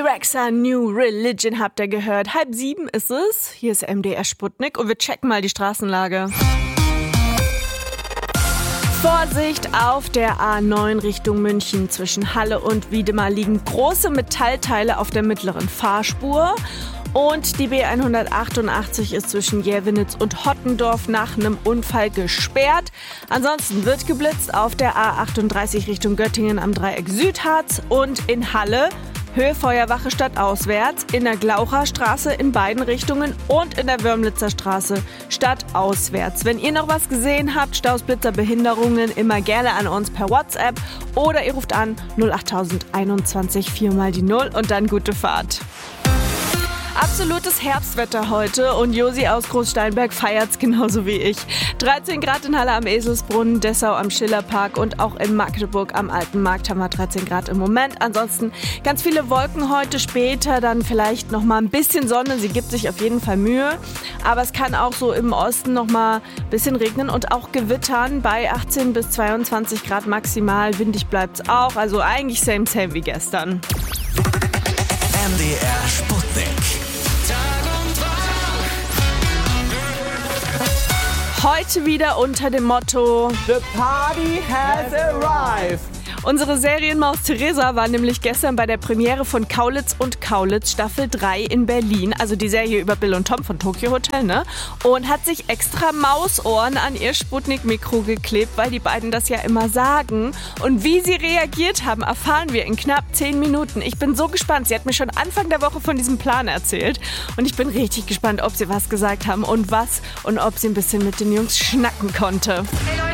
Rexa New Religion habt ihr gehört. 6:30 ist es. Hier ist MDR Sputnik und wir checken mal die Straßenlage. Vorsicht auf der A9 Richtung München. Zwischen Halle und Wiedemar liegen große Metallteile auf der mittleren Fahrspur. Und die B188 ist zwischen Jävenitz und Hottendorf nach einem Unfall gesperrt. Ansonsten wird geblitzt auf der A38 Richtung Göttingen am Dreieck Südharz und in Halle Höhe Feuerwache stadtauswärts, in der Glaucherstraße in beiden Richtungen und in der Wörmlitzer Straße stadtauswärts. Wenn ihr noch was gesehen habt, Staus, Blitzer, Behinderungen, immer gerne an uns per WhatsApp oder ihr ruft an 08021 4x0 und dann gute Fahrt. Absolutes Herbstwetter heute und Josi aus Großsteinberg feiert's genauso wie ich. 13 Grad in Halle am Eselsbrunnen, Dessau am Schillerpark und auch in Magdeburg am Alten Markt haben wir 13 Grad im Moment. Ansonsten ganz viele Wolken heute, später dann vielleicht noch mal ein bisschen Sonne. Sie gibt sich auf jeden Fall Mühe, aber es kann auch so im Osten noch mal ein bisschen regnen und auch gewittern bei 18 bis 22 Grad maximal. Windig bleibt's auch, also eigentlich same wie gestern. MDR Sputnik. Heute wieder unter dem Motto The party has arrived. Unsere Serienmaus Theresa war nämlich gestern bei der Premiere von Kaulitz und Kaulitz Staffel 3 in Berlin, also die Serie über Bill und Tom von Tokyo Hotel, ne? Und hat sich extra Mausohren an ihr Sputnik-Mikro geklebt, weil die beiden das ja immer sagen. Und wie sie reagiert haben, erfahren wir in knapp 10 Minuten. Ich bin so gespannt. Sie hat mir schon Anfang der Woche von diesem Plan erzählt. Und ich bin richtig gespannt, ob sie was gesagt haben und was und ob sie ein bisschen mit den Jungs schnacken konnte. Hey Leute,